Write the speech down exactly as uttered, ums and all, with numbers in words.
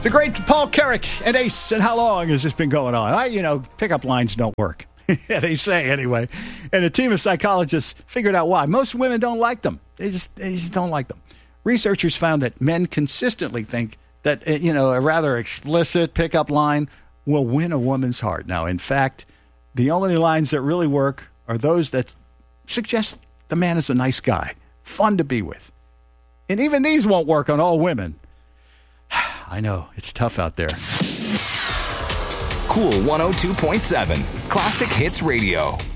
The great Paul Carrick and Ace, and how long has this been going on? I, you know, pickup lines don't work. They say anyway. And a team of psychologists figured out why. Most women don't like them. They just, they just don't like them. Researchers found that men consistently think that, you know, a rather explicit pickup line will win a woman's heart. Now, in fact, the only lines that really work are those that suggest the man is a nice guy, fun to be with. And even these won't work on all women. I know, it's tough out there. Cool one oh two point seven, Classic Hits Radio.